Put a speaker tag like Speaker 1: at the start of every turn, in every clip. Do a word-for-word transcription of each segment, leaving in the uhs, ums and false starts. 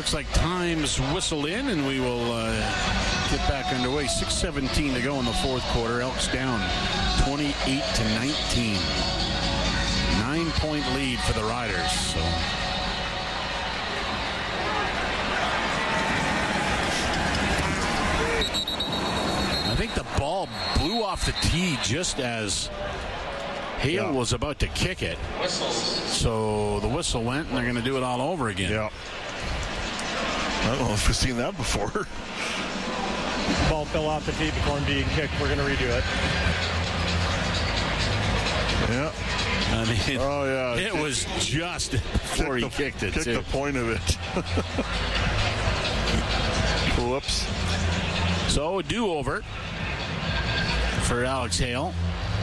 Speaker 1: looks like time's whistled in, and we will uh, get back underway. six seventeen to go in the fourth quarter. Elks down twenty-eight to nineteen. Nine-point lead for the Riders. So. I think the ball blew off the tee just as Hale yeah. was about to kick it. So the whistle went, and they're going to do it all over again.
Speaker 2: Yeah. I don't know if we've seen that before.
Speaker 3: Ball fell off the tee before him being kicked. We're going to redo it.
Speaker 2: Yeah.
Speaker 1: I mean,
Speaker 2: oh, yeah.
Speaker 1: It kick, was just before he
Speaker 2: the,
Speaker 1: kicked it.
Speaker 2: Kicked
Speaker 1: too.
Speaker 2: the point of it. Whoops.
Speaker 1: So a do-over for Alex Hale.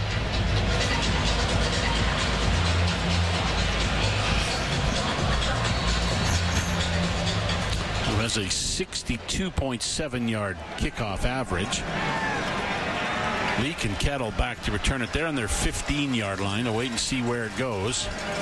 Speaker 1: Who has a sixty-two point seven yard kickoff average. Leak and Kettle back to return it there on their fifteen yard line to wait and see where it goes.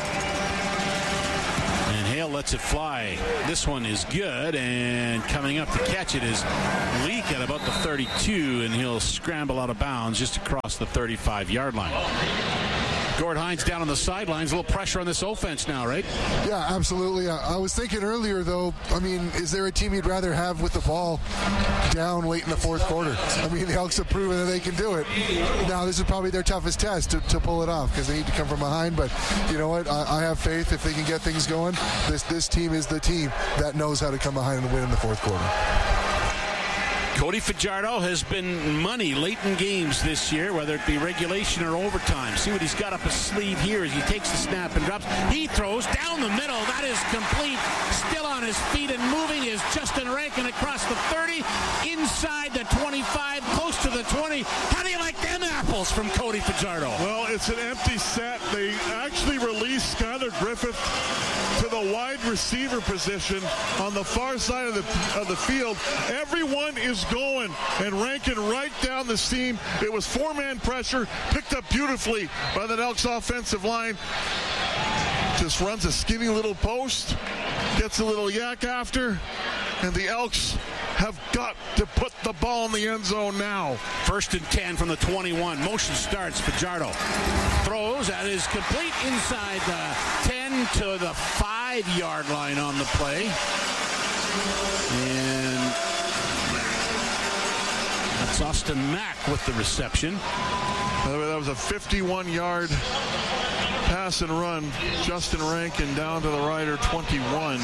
Speaker 1: And Hale lets it fly. This one is good, and coming up to catch it is Leak at about the thirty-two, and he'll scramble out of bounds just across the thirty-five yard line. Gord Hines down on the sidelines. A little pressure on this offense now, right?
Speaker 4: Yeah, absolutely. I, I was thinking earlier, though, I mean, is there a team you'd rather have with the ball down late in the fourth quarter? I mean, the Elks have proven that they can do it. Now, this is probably their toughest test to, to pull it off because they need to come from behind. But you know what? I, I have faith if they can get things going. This, this team is the team that knows how to come behind and win in the fourth quarter.
Speaker 1: Cody Fajardo has been money late in games this year, whether it be regulation or overtime. See what he's got up his sleeve here as he takes the snap and drops. He throws down the middle. That is complete. Still on his feet and moving is Justin Rankin across the thirty, inside the twenty-five, close to the twenty. How do you like them apples from Cody Fajardo?
Speaker 2: Well, it's an empty set. They actually released Skylar Griffith to the wide receiver position on the far side of the of the field. Everyone is going, and Rankin right down the seam. It was four-man pressure, picked up beautifully by the Elks offensive line. Just runs a skinny little post, gets a little yak after, and the Elks have got to put the ball in the end zone now.
Speaker 1: First and ten from the twenty-one. Motion starts. Fajardo throws. That is complete inside the ten to the five yard line on the play. And that's Austin Mack with the reception.
Speaker 2: That was a fifty-one yard pass and run. Justin Rankin down to the Rider twenty-one.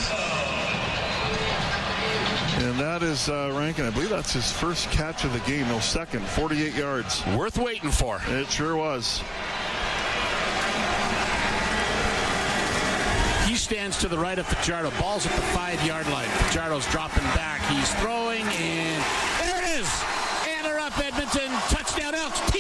Speaker 2: And that is uh, Rankin. I believe that's his first catch of the game. No, second. forty-eight yards.
Speaker 1: Worth waiting for.
Speaker 2: It sure was.
Speaker 1: He stands to the right of Fajardo. Ball's at the five yard line. Fajardo's dropping back. He's throwing, and there it is. And they're up, Edmonton. Touchdown Elks.